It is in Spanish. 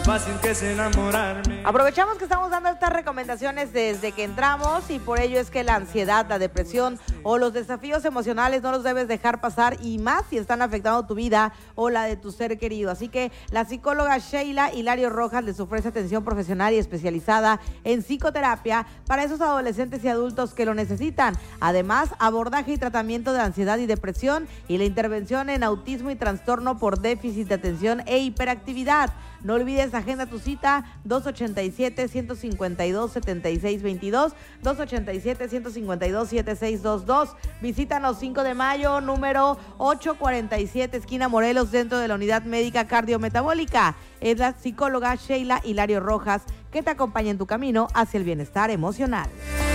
fácil que es enamorarme. Aprovechamos que estamos dando estas recomendaciones desde que entramos y por ello es que la ansiedad, la depresión o los desafíos emocionales no los debes dejar pasar y más si están afectando tu vida o la de tu ser querido. Así que la psicóloga Sheila Hilario Rojas les ofrece atención profesional y especializada en psicoterapia para esos adolescentes y adultos que lo necesitan. Además, abordaje y tratamiento de ansiedad y depresión y la intervención en autismo y trastorno por déficit de atención e hiperactividad. No olvides, agenda tu cita 287-152-7622, 287-152-7622. Visítanos 5 de mayo, número 847, esquina Morelos, dentro de la Unidad Médica Cardiometabólica. Es la psicóloga Sheila Hilario Rojas que te acompaña en tu camino hacia el bienestar emocional.